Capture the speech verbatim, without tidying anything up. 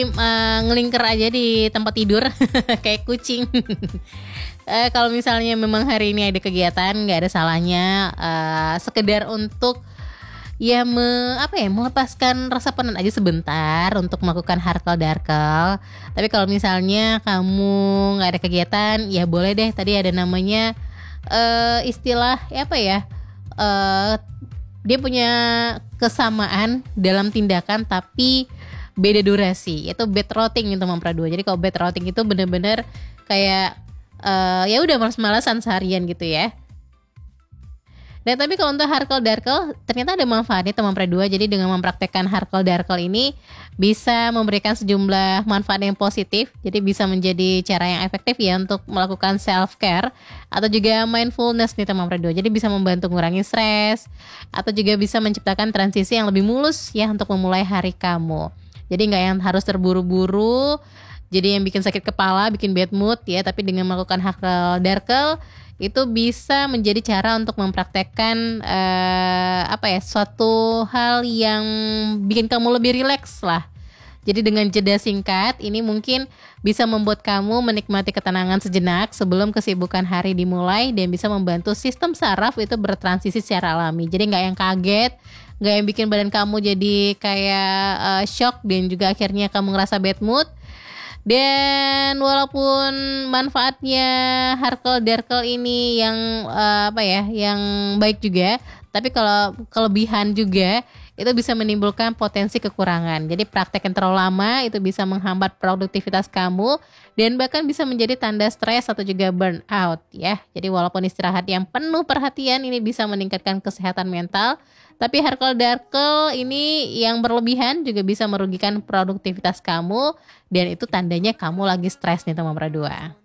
Eee, ngelingker aja di tempat tidur kayak kucing. Eee, kalau misalnya memang hari ini ada kegiatan, nggak ada salahnya, eee, sekedar untuk ya me apa ya, melepaskan rasa penat aja sebentar untuk melakukan harkel-darkel. Tapi kalau misalnya kamu nggak ada kegiatan, ya boleh deh tadi ada namanya, eee, istilah ya apa ya, eee, dia punya kesamaan dalam tindakan tapi beda durasi, yaitu bed rotting itu Mempra dua. Jadi kalau bed rotting itu bener-bener kayak, eee, ya udah males-malesan seharian gitu ya. Dan tapi kalau untuk harkel-darkel ternyata ada manfaatnya tuh Mempra dua. Jadi dengan mempraktekkan harkel-darkel ini bisa memberikan sejumlah manfaat yang positif. Jadi bisa menjadi cara yang efektif ya untuk melakukan self care atau juga mindfulness nih teman Mempra dua. Jadi bisa membantu mengurangi stres atau juga bisa menciptakan transisi yang lebih mulus ya untuk memulai hari kamu. Jadi nggak yang harus terburu-buru, jadi yang bikin sakit kepala, bikin bad mood ya. Tapi dengan melakukan harkel-darkel itu bisa menjadi cara untuk mempraktekkan eh, apa ya, suatu hal yang bikin kamu lebih rileks lah. Jadi dengan jeda singkat ini mungkin bisa membuat kamu menikmati ketenangan sejenak sebelum kesibukan hari dimulai dan bisa membantu sistem saraf itu bertransisi secara alami. Jadi nggak yang kaget, nggak yang bikin badan kamu jadi kayak uh, shock dan juga akhirnya kamu ngerasa bad mood. Dan walaupun manfaatnya harkel-darkel ini yang uh, apa ya, yang baik juga, tapi kalau kelebihan juga itu bisa menimbulkan potensi kekurangan. Jadi praktek yang terlalu lama itu bisa menghambat produktivitas kamu dan bahkan bisa menjadi tanda stres atau juga burnout ya. Jadi walaupun istirahat yang penuh perhatian ini bisa meningkatkan kesehatan mental, tapi harkel-darkel ini yang berlebihan juga bisa merugikan produktivitas kamu dan itu tandanya kamu lagi stres nih teman Mempra dua.